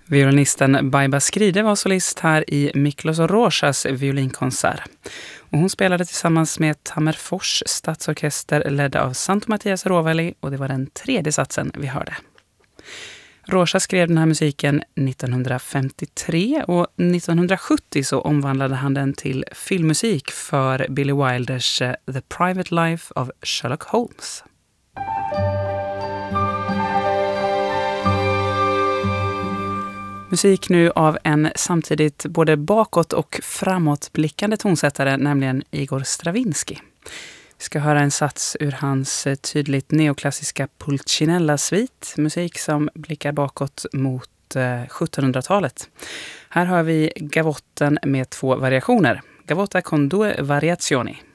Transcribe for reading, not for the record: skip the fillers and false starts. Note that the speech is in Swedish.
Violinisten Baiba Skride var solist här i Miklos Rojas violinkonsert. Och hon spelade tillsammans med Tammerfors stadsorkester ledda av Santo Mattias Rovali, och det var den tredje satsen vi hörde. Rojas skrev den här musiken 1953 och 1970 så omvandlade han den till filmmusik för Billy Wilders The Private Life of Sherlock Holmes. Musik nu av en samtidigt både bakåt- och framåtblickande tonsättare, nämligen Igor Stravinsky. Vi ska höra en sats ur hans tydligt neoklassiska Pulcinella-svit, musik som blickar bakåt mot 1700-talet. Här hör vi gavotten med 2 variationer, gavotta con due variazioni.